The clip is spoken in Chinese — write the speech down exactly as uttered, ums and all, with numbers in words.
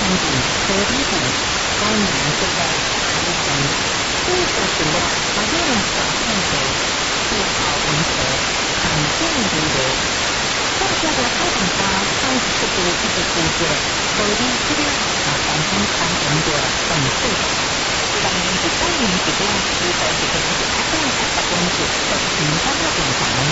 地和理地，当然就在台城。这个是我发现小探索，不好文学，常见理由。大家的开放家开始出布一个世界，和理治疗啊，产生产生的本质。当然是当年是这样，是在这个是阿公阿爸公是都是平常的平常。